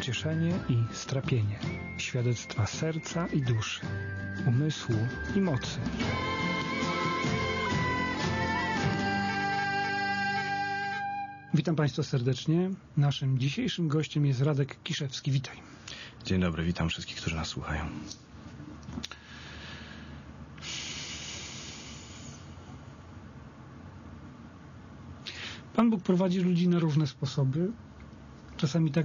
pocieszenie i strapienie, świadectwa serca i duszy, umysłu i mocy. Witam Państwa serdecznie. Naszym dzisiejszym gościem jest Radek Kiszewski. Witaj. Dzień dobry, witam wszystkich, którzy nas słuchają. Pan Bóg prowadzi ludzi na różne sposoby. Czasami tak